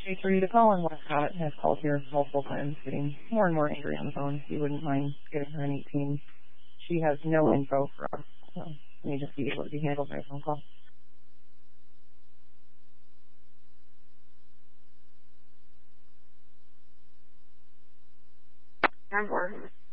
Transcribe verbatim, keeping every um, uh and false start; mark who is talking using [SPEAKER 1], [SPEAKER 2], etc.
[SPEAKER 1] space for you to call, and Westcott has called here multiple times, getting more and more angry on the phone. If you wouldn't mind giving her an eighteen. She has no info for us, so let me just see what would be handled by a phone call.
[SPEAKER 2] Number.